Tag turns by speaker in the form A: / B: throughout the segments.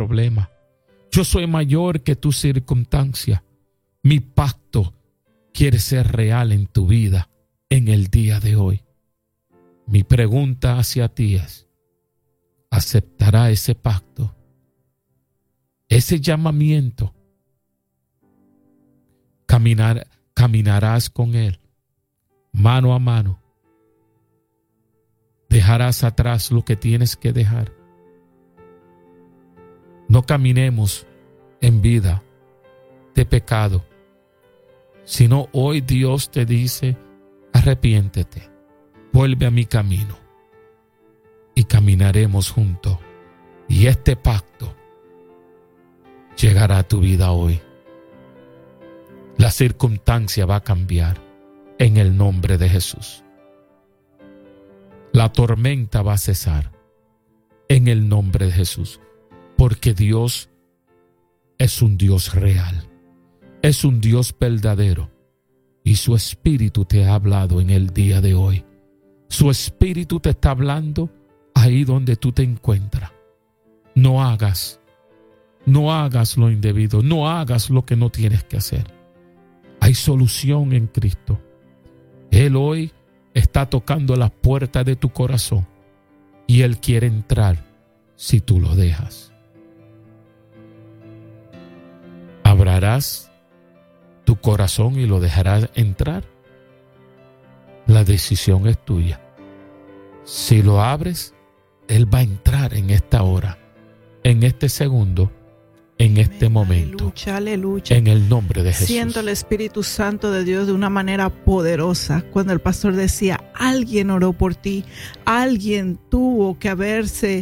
A: problema. Yo soy mayor que tu circunstancia. Mi pacto quiere ser real en tu vida en el día de hoy. Mi pregunta hacia ti es: ¿aceptará ese pacto? Ese llamamiento. Caminarás con Él mano a mano. Dejarás atrás lo que tienes que dejar. No caminemos en vida de pecado, sino hoy Dios te dice: arrepiéntete, vuelve a mi camino y caminaremos juntos. Y este pacto llegará a tu vida hoy. La circunstancia va a cambiar en el nombre de Jesús. La tormenta va a cesar en el nombre de Jesús, porque Dios es un Dios real, es un Dios verdadero, y su Espíritu te ha hablado en el día de hoy. Su Espíritu te está hablando ahí donde tú te encuentras. No hagas lo indebido, no hagas lo que no tienes que hacer. Hay solución en Cristo. Él hoy está tocando las puertas de tu corazón y Él quiere entrar si tú lo dejas. ¿Abrirás tu corazón y lo dejarás entrar? La decisión es tuya. Si lo abres, Él va a entrar en esta hora, en este segundo, en este momento.
B: Aleluya, aleluya.
A: En el nombre de Jesús.
B: Siento el Espíritu Santo de Dios de una manera poderosa. Cuando el pastor decía: alguien oró por ti, alguien tuvo que haberse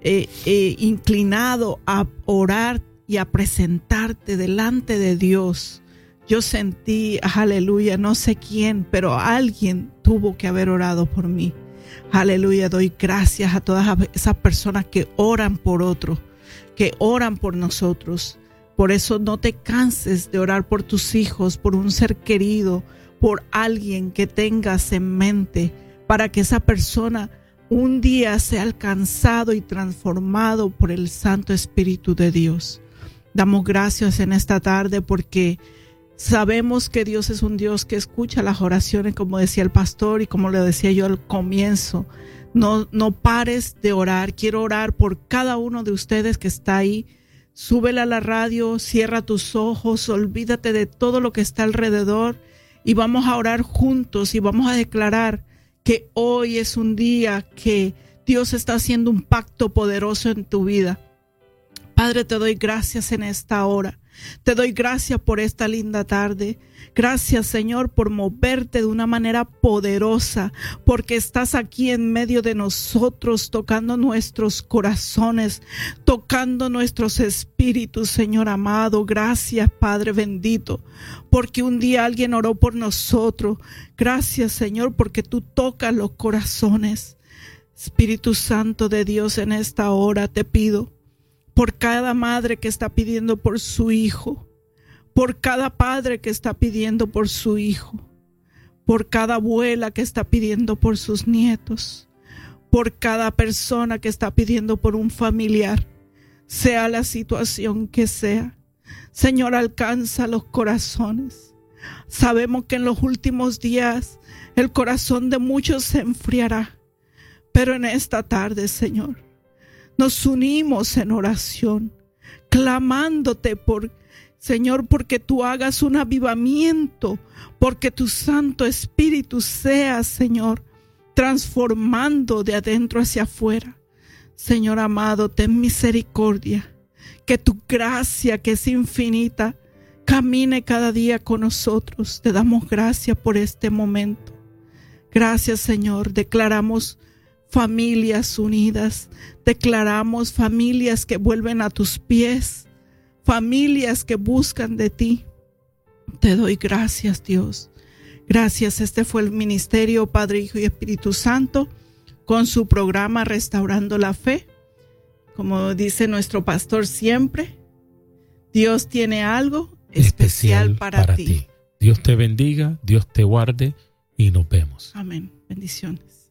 B: inclinado a orar y a presentarte delante de Dios. Yo sentí, aleluya, no sé quién, pero alguien tuvo que haber orado por mí. Aleluya, doy gracias a todas esas personas que oran por otros, que oran por nosotros. Por eso no te canses de orar por tus hijos, por un ser querido, por alguien que tengas en mente, para que esa persona un día sea alcanzado y transformado por el Santo Espíritu de Dios. Damos gracias en esta tarde porque sabemos que Dios es un Dios que escucha las oraciones, como decía el pastor y como le decía yo al comienzo. No pares de orar. Quiero orar por cada uno de ustedes que está ahí. Súbela a la radio, cierra tus ojos, olvídate de todo lo que está alrededor y vamos a orar juntos y vamos a declarar que hoy es un día que Dios está haciendo un pacto poderoso en tu vida. Padre, te doy gracias en esta hora. Te doy gracias por esta linda tarde. Gracias, Señor, por moverte de una manera poderosa, porque estás aquí en medio de nosotros, tocando nuestros corazones, tocando nuestros espíritus, Señor amado. Gracias, Padre bendito, porque un día alguien oró por nosotros. Gracias, Señor, porque tú tocas los corazones. Espíritu Santo de Dios, en esta hora te pido por cada madre que está pidiendo por su hijo, por cada padre que está pidiendo por su hijo, por cada abuela que está pidiendo por sus nietos, por cada persona que está pidiendo por un familiar, sea la situación que sea. Señor, alcanza los corazones. Sabemos que en los últimos días el corazón de muchos se enfriará, pero en esta tarde, Señor, nos unimos en oración, clamándote Señor, porque tú hagas un avivamiento, porque tu Santo Espíritu sea, Señor, transformando de adentro hacia afuera. Señor amado, ten misericordia, que tu gracia, que es infinita, camine cada día con nosotros. Te damos gracias por este momento. Gracias, Señor. Declaramos familias unidas, declaramos familias que vuelven a tus pies, familias que buscan de ti. Te doy gracias, Dios. Gracias. Este fue el ministerio Padre, Hijo y Espíritu Santo con su programa Restaurando la Fe. Como dice nuestro pastor siempre, Dios tiene algo especial para ti.
A: Dios te bendiga, Dios te guarde y nos vemos.
B: Amén. Bendiciones.